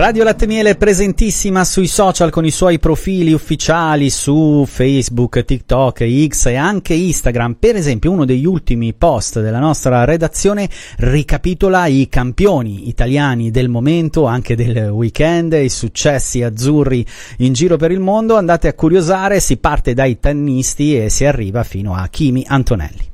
Radio Latte Miele è presentissima sui social con i suoi profili ufficiali su Facebook, TikTok, X e anche Instagram. Per esempio, uno degli ultimi post della nostra redazione ricapitola i campioni italiani del momento, anche del weekend, i successi azzurri in giro per il mondo. Andate a curiosare, si parte dai tennisti e si arriva fino a Kimi Antonelli.